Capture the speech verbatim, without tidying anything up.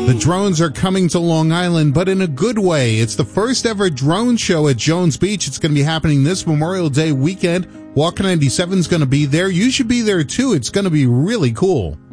The drones are coming to Long Island, but in a good way. It's the first ever drone show at Jones Beach. It's going to be happening this Memorial Day weekend. Walker ninety-seven is going to be there. You should be there too. It's going to be really cool.